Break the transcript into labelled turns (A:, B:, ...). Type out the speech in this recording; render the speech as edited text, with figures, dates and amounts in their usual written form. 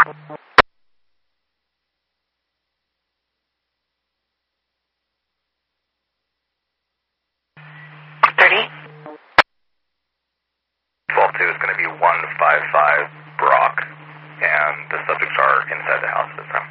A: 12-2 is going to be 155 Brock, and the subjects are inside the house this time.